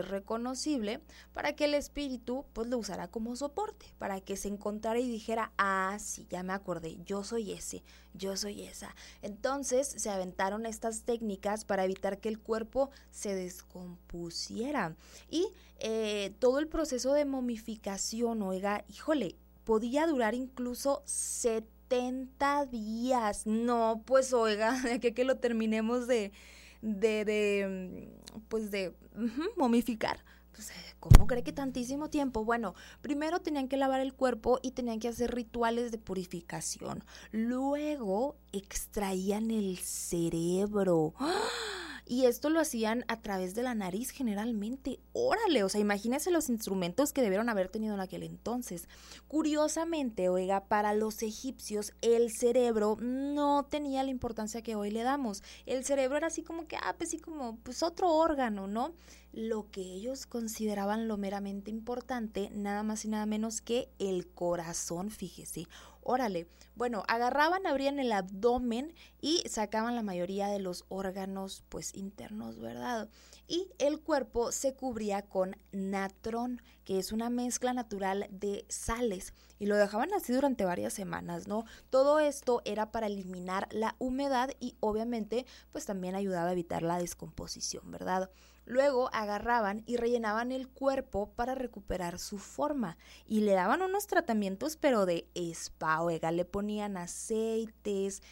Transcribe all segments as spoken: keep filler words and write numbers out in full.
es reconocible, para que el espíritu pues lo usara como soporte, para que se encontrara y dijera, ah, sí, ya me acordé, yo soy ese, yo soy esa. Entonces se aventaron estas técnicas para evitar que el cuerpo se descompusiera. Y eh, todo el proceso de momificación, oiga, híjole, podía durar incluso setenta días. No, pues oiga, de que, que lo terminemos de, de, de pues de uh-huh, momificar. Pues, ¿cómo cree que tantísimo tiempo? Bueno, primero tenían que lavar el cuerpo y tenían que hacer rituales de purificación. Luego extraían el cerebro. ¡Ah! Y esto lo hacían a través de la nariz generalmente. ¡Órale! O sea, imagínense los instrumentos que debieron haber tenido en aquel entonces. Curiosamente, oiga, para los egipcios el cerebro no tenía la importancia que hoy le damos. El cerebro era así como que, ah, pues sí, como pues otro órgano, ¿no? Lo que ellos consideraban lo meramente importante, nada más y nada menos que el corazón, fíjese. Órale, bueno, agarraban, abrían el abdomen y sacaban la mayoría de los órganos, pues, internos, ¿verdad? Y el cuerpo se cubría con natrón, que es una mezcla natural de sales, y lo dejaban así durante varias semanas, ¿no? Todo esto era para eliminar la humedad y obviamente, pues, también ayudaba a evitar la descomposición, ¿verdad? Luego agarraban y rellenaban el cuerpo para recuperar su forma y le daban unos tratamientos pero de spa, oiga, le ponían aceites,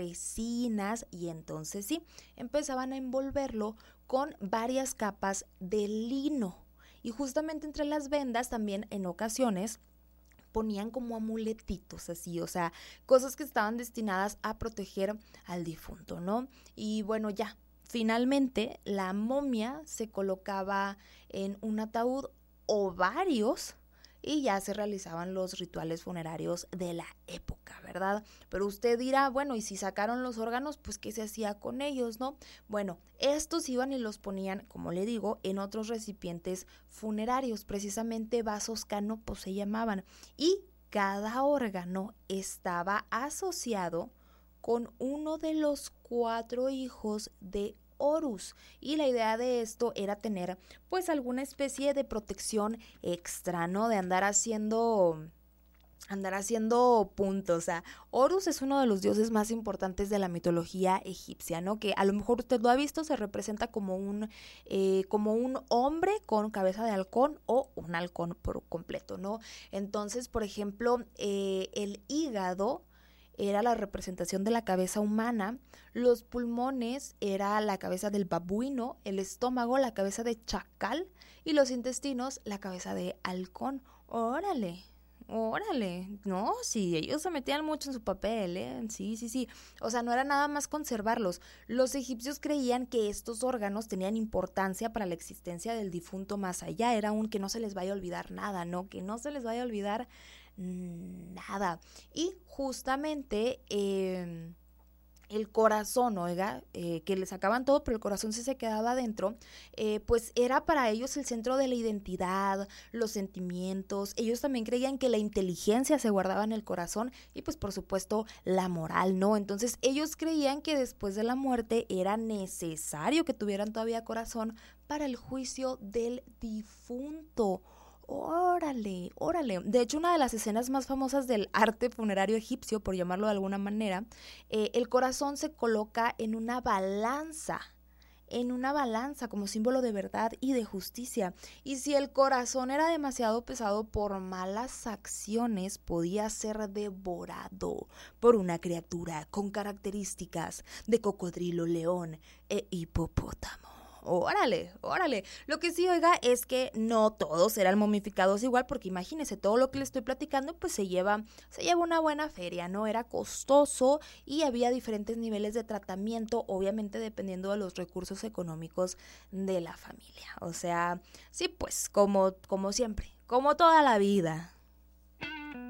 resinas y entonces sí, empezaban a envolverlo con varias capas de lino y justamente entre las vendas también en ocasiones ponían como amuletitos así, o sea, cosas que estaban destinadas a proteger al difunto, ¿no? Y bueno, ya. Finalmente, la momia se colocaba en un ataúd o varios y ya se realizaban los rituales funerarios de la época, ¿verdad? Pero usted dirá, bueno, y si sacaron los órganos, pues ¿qué se hacía con ellos, no? Bueno, estos iban y los ponían, como le digo, en otros recipientes funerarios, precisamente vasos canopos se llamaban, y cada órgano estaba asociado con uno de los cuatro hijos de Horus, y la idea de esto era tener pues alguna especie de protección extra, ¿no? De andar haciendo andar haciendo puntos. O sea, Horus es uno de los dioses más importantes de la mitología egipcia, ¿no? Que a lo mejor usted lo ha visto, se representa como un eh, como un hombre con cabeza de halcón o un halcón por completo, ¿no? Entonces, por ejemplo, eh, el hígado era la representación de la cabeza humana, los pulmones era la cabeza del babuino, el estómago la cabeza de chacal y los intestinos la cabeza de halcón. Órale, órale, no, sí, ellos se metían mucho en su papel, ¿eh? Sí, sí, sí, o sea, no era nada más conservarlos. Los egipcios creían que estos órganos tenían importancia para la existencia del difunto más allá, era un que no se les vaya a olvidar nada, ¿no? Que no se les vaya a olvidar nada. Y justamente eh, el corazón, oiga, eh, que le sacaban todo, pero el corazón sí se quedaba adentro, eh, pues era para ellos el centro de la identidad, los sentimientos. Ellos también creían que la inteligencia se guardaba en el corazón y pues por supuesto la moral, ¿no? Entonces ellos creían que después de la muerte era necesario que tuvieran todavía corazón para el juicio del difunto. Órale, órale. De hecho, una de las escenas más famosas del arte funerario egipcio, por llamarlo de alguna manera, eh, el corazón se coloca en una balanza, en una balanza como símbolo de verdad y de justicia. Y si el corazón era demasiado pesado por malas acciones, podía ser devorado por una criatura con características de cocodrilo, león e hipopótamo. Órale, órale. Lo que sí, oiga, es que no todos eran momificados igual, porque imagínese, todo lo que le estoy platicando, pues se lleva, se lleva una buena feria, ¿no? Era costoso y había diferentes niveles de tratamiento, obviamente dependiendo de los recursos económicos de la familia. O sea, sí, pues, como, como siempre, como toda la vida.